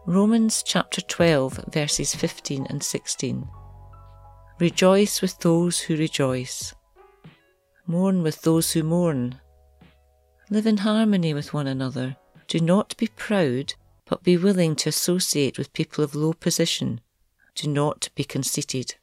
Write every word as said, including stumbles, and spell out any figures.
Romans chapter twelve, verses fifteen and sixteen. Rejoice with those who rejoice. Mourn with those who mourn. Live in harmony with one another. Do not be proud, but be willing to associate with people of low position. Do not be conceited.